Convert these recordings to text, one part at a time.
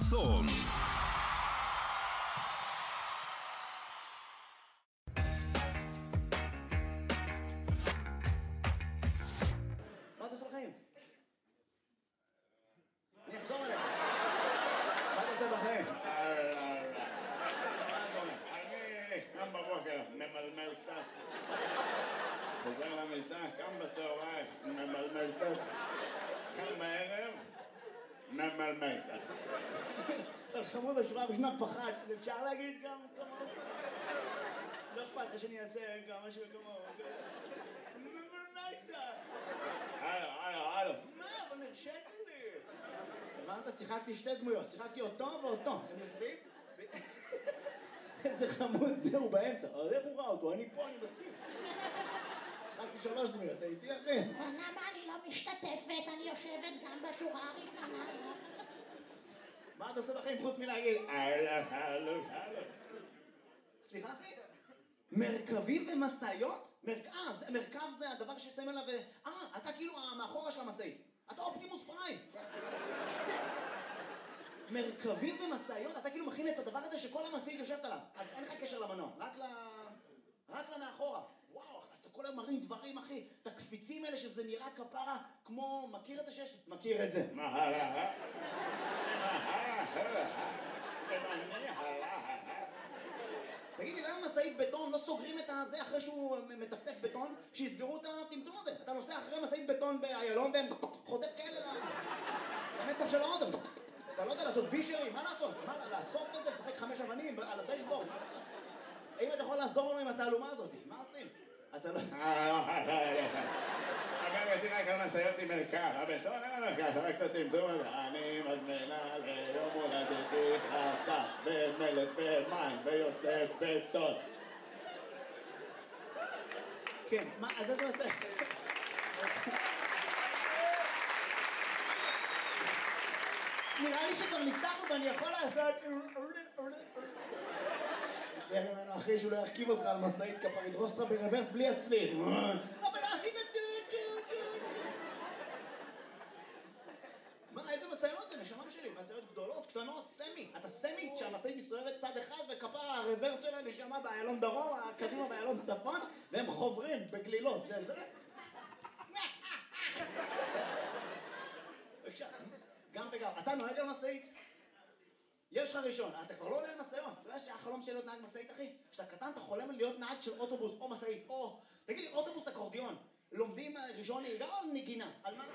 חסון. מה אתה עושה בחיים? אני אחזור אליך. מה אתה עושה בחיים? אני קם בבוקר, ממלמל קצת. חוזר למיטה, קם בצהריים, ממלמל קצת. קם בערב, ממלמל קצת. חמוד השורה בשמה פחד, אפשר להגיד גם כמוהו? לא אכפת לך שאני אעשה גם משהו כמוהו. ממלמל קצת. הלו. מה? אבל נרשת לי. הבנת? שיחקתי שתי דמויות, שיחקתי אותו ואותו. הם יושבים? איזה חמוד זהו באמצע. אז איך הוא ראה אותו? אני פה, אני מסכים. שיחקתי 3 דמויות, הייתי אחי. למה אני לא משתתפת? אני יושבת גם בשורה הראשונה. מה אתה עושה בחיים חוץ מלהגיד? הלו. סליחה אחי? מרכבים ומשאיות? מרכב זה הדבר ששמים עליו... אתה כאילו מאחורה של המשאית. אתה אופטימוס פריים. מרכבים ומשאיות? אתה כאילו מכין את הדבר הזה שכל המשאית יושבת עליו. אז אין לך קשר למנוע, רק למאחורה. וואו, אז אתה כל היום מרים דברים, אחי. את הקפיצים האלה שזה נראה כפרה כמו... מכיר את השש? מכיר את זה. תגיד לי, למה משאית בטון לא סוגרים את הזה אחרי שהוא מטפטף בטון? שיסגרו את הטמטום הזה. אתה נוסע אחרי משאית בטון באיילון והם חוטף כאלה למצח של האודם. אתה לא יודע לעשות וישרים, מה לעשות? לאסוף את זה, לשחק 5 אבנים על הדשבורד, מה לעשות? האם אתה יכול לעזור לנו עם התעלומה הזאת? מה עושים? אתה לא... אגב, הייתי רק על משאיות עם מרכב, הבטון אין המרכב, רק את הטמטום הזה. אני מזמינה ליום הולדתי חרצץ ומלט ומים ויוצא בטון. כן, מה, אז איזה עושה? נראה לי שכבר ניתחנו ואני יכול לעשות... תראה ממנו אחי שהוא לא ירכיב אותך על משאית כפר, ידרוס אותך ברוורס בלי הצליל. אבל לא עשית מה, איזה משאיות זה? נשמה שלי, משאיות גדולות, קטנות, סמי. אתה סמי שהמשאית מסתובבת צד אחד וכפר הרוורס שלה נשמה באיילון דרום, קדימה באיילון צפון, והם חוברים בגלילות, זה. בבקשה, גם וגם. אתה נוהג על משאית? יש לך ראשון, אתה כבר לא עולה על משאיות. אתה יודע שהחלום שלי להיות נהג משאית, אחי? כשאתה קטן אתה חולם להיות נהג של אוטובוס או משאית, או... תגיד לי, אוטובוס אקורדיון, לומדים ראשון נהיגה או נגינה? על מה?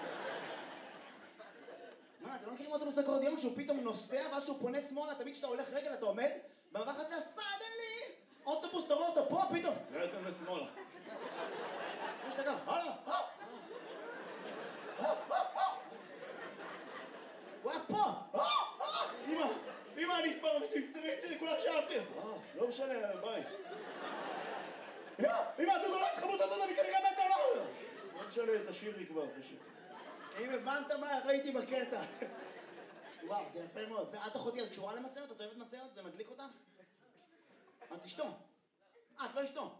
מה, אתם לא מכירים אוטובוס אקורדיון שהוא פתאום נוסע ואז שהוא פונה שמאלה, תמיד כשאתה הולך רגל אתה עומד במעבר הזה, סדנלי! אוטובוס, תראו אותו פה פתאום! בעצם לשמאלה. מה שאתה גם? הלאה! הוא היה פה! אמא, אני כבר מצמצרית, כולם שאהבתי! לא משנה, ביי. אמא, אתה נולד חמוד, אתה אני כנראה מת עליו! לא משנה, תשאיר לי כבר, תשאיר. אם הבנת מה ראיתי בקטע. וואו, זה יפה מאוד. ואת אחותי, את קשורה למשאיות? את אוהבת משאיות? זה מדליק אותך? את אשתו? את לא אשתו?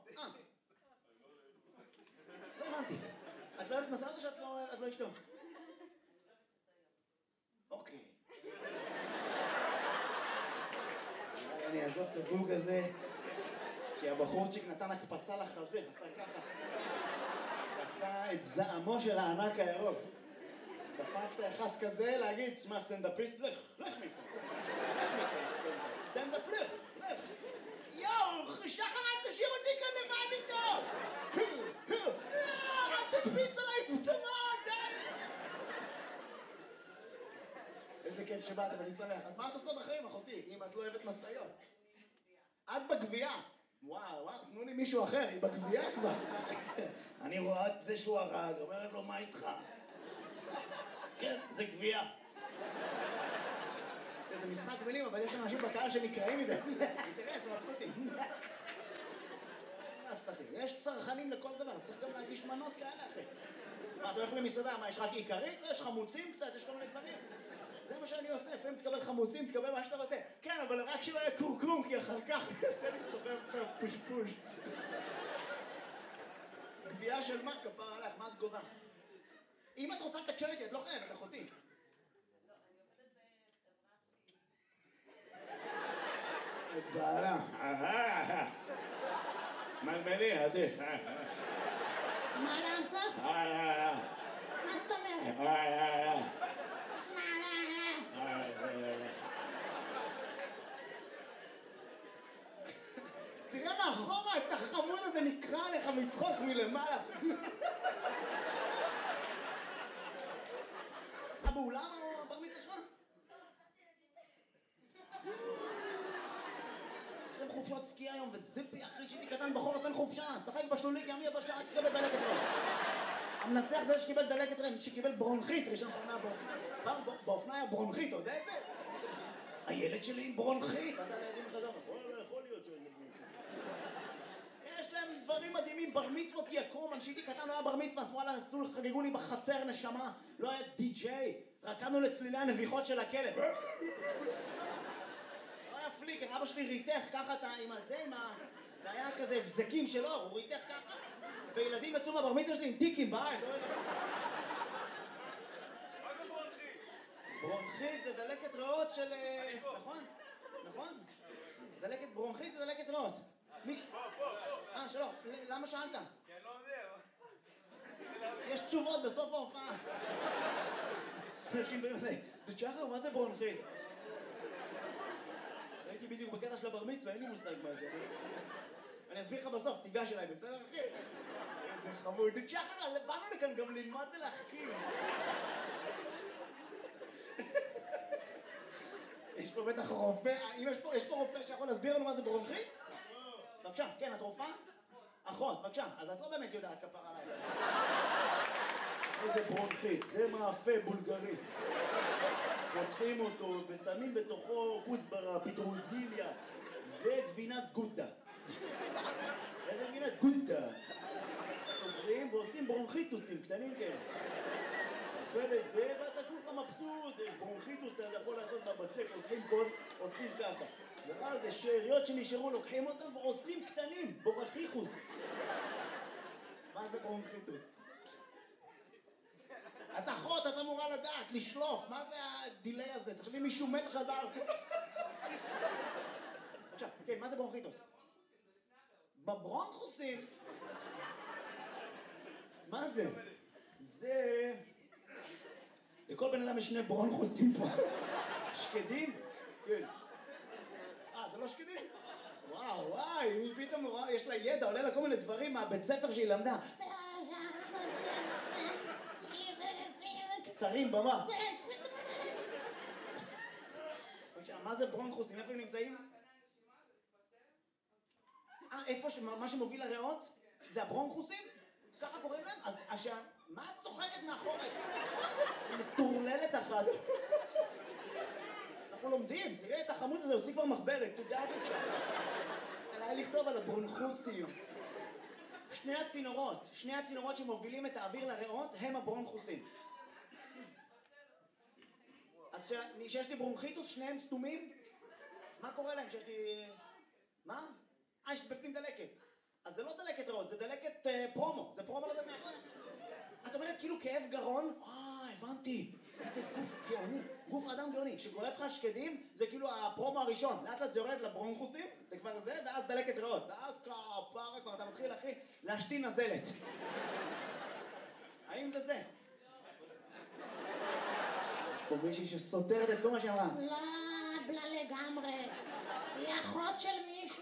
לא הבנתי. את לא אוהבת משאיות או שאת לא אשתו? אוקיי. אני אעזוב את הזוג הזה, כי הבחורצ'יק נתן הקפצה לחזה, עשה ככה. עשה את זעמו של הענק הירוק. דפקת אחד כזה להגיד, שמע סטנדאפיסט, לך מפה. סטנדאפ, לך. יואו, שחר, אל תשאיר אותי כאן לבד איתו. לא, אל תקפיץ עליי פתאומות, די. איזה כיף שבאת, ואני שמח. אז מה את עושה בחיים, אחותי, אם את לא אוהבת משאיות? את בגבייה. וואו, תנו לי מישהו אחר, היא בגבייה כבר. אני רואה את זה שהוא הרג, אומרת לו, מה איתך? כן, זה גבייה. זה משחק מילים, אבל יש אנשים בקהל שנקראים מזה. תראה, זה מבסוטים. יש צרכנים לכל דבר, צריך גם להגיש מנות כאלה, אחי. מה, אתה הולך למסעדה, מה, יש רק עיקרית? יש חמוצים קצת, יש כל מיני דברים. זה מה שאני עושה, לפעמים תקבל חמוצים, תקבל מה שאתה רוצה. כן, אבל רק שלא יהיה קורקום, כי אחר כך תעשה לי סובב פושפוש. גבייה של מה, כפר עליך, מה את גובה? אם את רוצה לתקשר איתי, את לא חייבת, אחותי. לא, אני עובדת בחברה שהיא את בעלה. מלמלי, עדיף. מה לעשות? מה זאת אומרת? תראה מאחורה, את החמוד הזה נקרא לך מצחוק מלמעלה. באולם או הבר מצווה שלך? יש להם חופשות סקי היום, וזיפי אחרי שהייתי קטן בחורף אין חופשה. צחק בשלולית, ימי הבשה, שקיבל דלקת רם. המנצח זה שקיבל דלקת רם, שקיבל ברונכית, ראשון פעם באופנה היה ברונכית, אתה יודע את זה? הילד שלי עם ברונכית. אתה לילדים שלך לא יכול להיות שזה ברונכית. יש להם דברים מדהימים, בר מצוות יקום, כשהייתי קטן לא היה בר מצווה, אז וואלה, חגגו לי בחצר נשמה, לא היה די-ג'יי, רקדנו לצלילי הנביחות של הכלב. לא היה פליקר, אבא שלי ריתך ככה עם הזה, זה היה כזה הבזקים שלו, הוא ריתך ככה, וילדים יצאו מהבר מצווה שלי עם טיקים בעין. מה זה ברונכית? ברונכית זה דלקת ריאות של... נכון? נכון? דלקת ברונכית זה דלקת ריאות. פה. שלום, למה שאלת? כי אני לא יודע. יש תשובות בסוף ההופעה. אנשים באים אליי, תשחר, מה זה ברונכית? הייתי בדיוק בקטע של הבר מצווה, אין לי מושג מה זה. אני אסביר לך בסוף, תיגש אליי, בסדר אחי? איזה חמוד. תשחר, באנו לכאן גם ללמוד ולהחכים. יש פה בטח רופא, יש פה רופא שיכול להסביר לנו מה זה ברונכית? בבקשה, כן, את רופאה? אחות, בבקשה, אז את לא באמת יודעת כפר עליי. איזה ברונכית, זה מאפה בולגרי. פותחים אותו ושמים בתוכו כוסברה, פטרוזיליה וגבינת גודה. איזה גבינת גודה? סוגרים ועושים ברונכיטוסים קטנים כאלה. אוכל את זה ואתה כולך מבסוט, ברונכיטוס אתה יכול לעשות בבצק, לוקחים כוס, עושים ככה. ואז זה שאריות שנשארו, לוקחים אותם ועושים קטנים, בורחיחוס. מה זה ברונכיטוס? את אחות, את אמורה לדעת, לשלוף, מה זה הדילי הזה? תחשבי מישהו מת עכשיו דבר. עכשיו, כן, מה זה ברונכיטוס? בברונכוסים? מה זה? זה... לכל בן אדם יש שני ברונכוסים פה. שקדים? כן. זה לא שקדים? וואי, היא פתאום יש לה ידע, עולה לה כל מיני דברים מהבית ספר שהיא למדה. קצרים במוח. מה זה ברונכוסים? איפה הם נמצאים? איפה מה שמוביל לריאות? זה הברונכוסים? ככה קוראים להם? אז מה את צוחקת מאחורה? מטורללת אחת. אנחנו לומדים, תראה את החמוד הזה, הוציא כבר מחברת, תודה בבקשה. עליי לכתוב על הברונכוסים. שני הצינורות שמובילים את האוויר לריאות הם הברונכוסים. אז שיש לי ברונכיטוס, שניהם סתומים, מה קורה להם שיש לי... מה? יש בפנים דלקת. אז זה לא דלקת ריאות, זה דלקת פרומו. זה פרומו לדלקת נכון? את אומרת כאילו כאב גרון? הבנתי. איזה גוף גאוני. גוף אדם גאוני. שגורף לך שקדים, זה כאילו הפרומו הראשון. לאט לאט זה יורד לברונכוסים, זה כבר זה, ואז דלקת ריאות. ואז כפרה כבר אתה מתחיל, אחי, להשתין נזלת. האם זה זה? יש פה מישהי שסותרת את כל מה שאמרה. לא, בלה לגמרי. היא אחות של מישהו.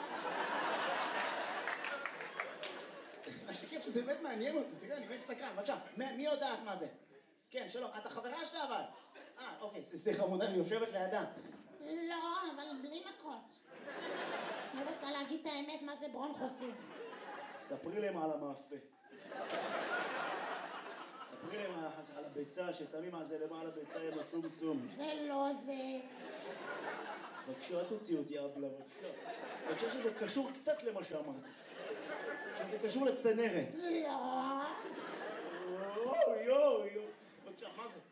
מה שכיף שזה באמת מעניין אותי, תראה, אני באמת סקרן, בבקשה, מי יודעת מה זה? כן, שלום, את החברה שלה אבל? אוקיי, סליחה, חמודה, היא יושבת לידה. לא, אבל בלי מכות. אני רוצה להגיד את האמת מה זה ברונכוסים. ספרי להם על המאפה. ספרי להם על הביצה ששמים על זה למעלה ביצה עם הסום. זה לא זה. בבקשה, תוציא אותי אבלה, בבקשה. בבקשה שזה קשור קצת למה שאמרתי. שזה קשור לצנרת. לא. יואו. בבקשה, מה זה?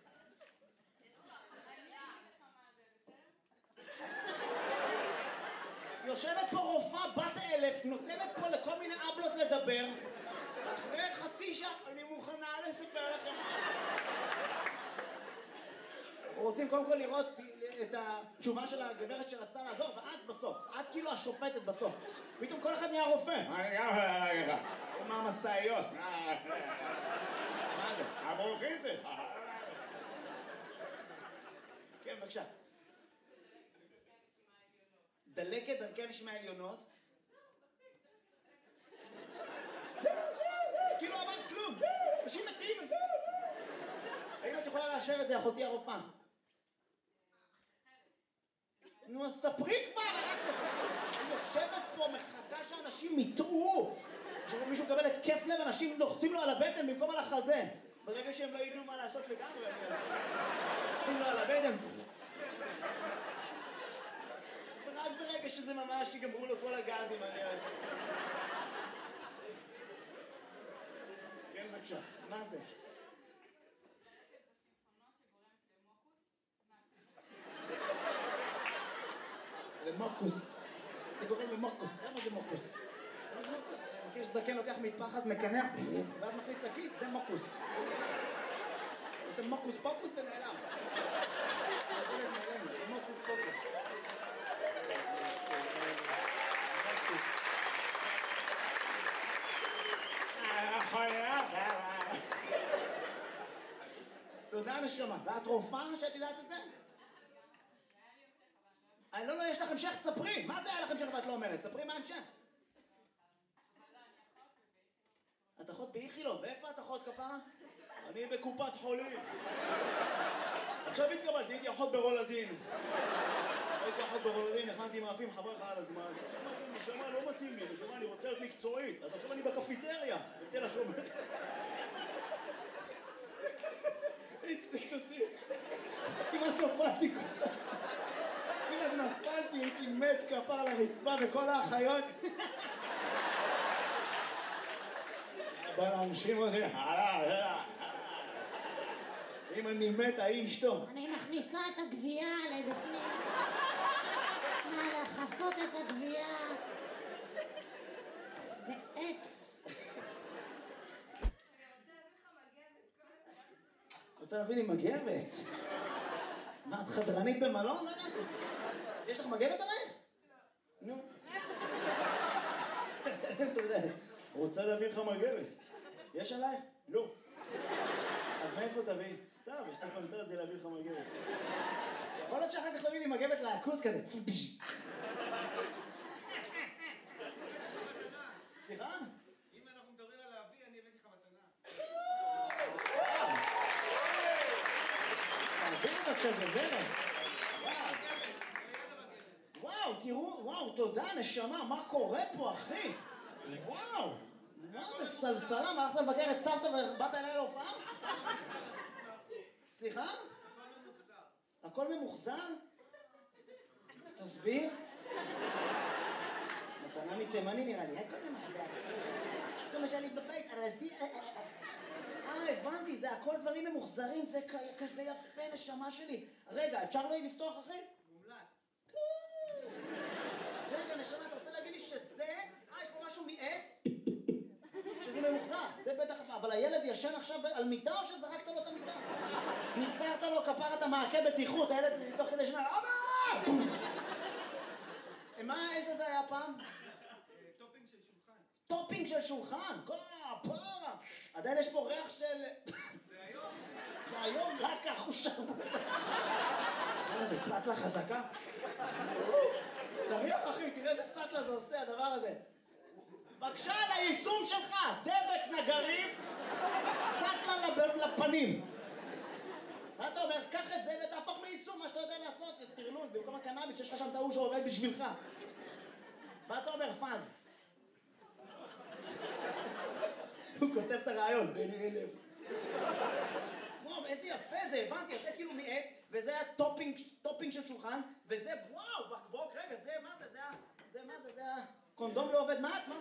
יושבת פה רופאה בת 1000, נותנת פה לכל מיני אבלות לדבר. אחרי חצי שעה, אני מוכנה לספר לכם. רוצים קודם כל לראות את התשובה של הגברת שרצתה לעזור, ואת בסוף, את כאילו השופטת בסוף. פתאום כל אחד נהיה רופא. אני גם להגיד לך. עם המשאיות. מה זה? הברוכים זה. כן, בבקשה. דלקת דרכי הנשימה העליונות. כאילו אמרת כלום. אנשים מתים. האם את יכולה לאשר את זה, אחותי הרופאה? נו, אז ספרי כבר! אני יושבת פה, מחכה שאנשים יטעו. כשמישהו מקבל התקף לב, אנשים לוחצים לו על הבטן במקום על החזה. ברגע שהם לא ידעו מה לעשות לגמרי, לוחצים לו על הבטן. ורק ברגע שזה ממש יגמרו לו כל הגזים, אני אז... כן, בבקשה. מה זה? למוקוס. זה גורם למוקוס. למה זה מוקוס? מכיר שזקן לוקח מטפחת, מקנח, ואז מכניס לכיס, זה מוקוס. עושה מוקוס פוקוס ונעלם. זה מוקוס פוקוס. תודה נשמה. ואת רופאה שאת יודעת את זה? לא, יש לך המשך, ספרי. מה זה היה לך המשך ואת לא אומרת? ספרי מה המשך. את אחות באיכילוב, ואיפה את אחות כפרה? אני בקופת חולים. עכשיו התקבלתי, הייתי אחות ברולדין. הייתי אחות ברולדין, הכנתי מאפים חבר לך על הזמן. נשמה, לא מתאים לי, נשמה, אני רוצה להיות מקצועית. אז עכשיו אני בקפיטריה, בתל השומר. הצחיק אותי. כמעט נפלתי כוסה. כמעט נפלתי, הייתי מת כפר על הרצפה וכל האחיות. בא להנשים אותי, אם אני מת, ההיא אשתו. אני מכניסה את הגבייה לבפנים. לכסות את הגבייה. בעץ. רוצה להביא לי מגבת? מה, את חדרנית במלון? יש לך מגבת עלייך? נו. תודה. רוצה להביא לך מגבת. יש עלייך? לא. אז מאיפה תביא? סתם, יש לך פנטזיה להביא לך מגבת. יכול להיות שאחר כך תביא לי מגבת לעכוס כזה. סליחה? אם אנחנו מדברים על להביא, אני הבאתי לך מתנה. תביא לי בבקשה גברת. וואו, תראו, וואו, תודה, נשמה, מה קורה פה, אחי? וואו, מה זה סלסלה? מה, הלכת לבקר את סבתא ובאת אליי להופעה? סליחה? הכל ממוחזר? תסביר? מתנה מתימני נראה לי, הכל ממוחזר. למשל, בבית, ארזתי... הבנתי, זה הכל דברים ממוחזרים, זה כזה יפה, נשמה שלי. רגע, אפשר לא לפתוח, אחי? מומלץ. רגע, נשמה, אתה רוצה להגיד לי שזה... יש פה משהו מעץ? שזה ממוחזר, זה בטח... אבל הילד ישן עכשיו על מיטה או שזרקת לו את המיטה? ניסרת לו כפרת המעקה בטיחות, הילד תוך כדי שנה... אבא! מה האש הזה היה פעם? טופינג של שולחן. טופינג של שולחן? פרה! עדיין יש פה ריח של... זה היום. זה היום רק החושה. זה סטלה חזקה. תריח אחי, תראה איזה סטלה זה עושה הדבר הזה. בבקשה על היישום שלך, דבק נגרים, סטלה לפנים. מה אתה אומר? קח את זה ותהפוך ליישום מה שאתה יודע לעשות, תרלול, במקום הקנאביס יש לך שם את ההוא שעובד בשבילך. מה אתה אומר, פאז? הוא כותב את הרעיון, בין 1000. וואו, איזה יפה זה, הבנתי, זה כאילו מעץ, וזה היה טופינג של שולחן, וזה, וואו, בקבוק, רגע, זה מה זה? זה מה זה? זה הקונדום לא עובד מעץ?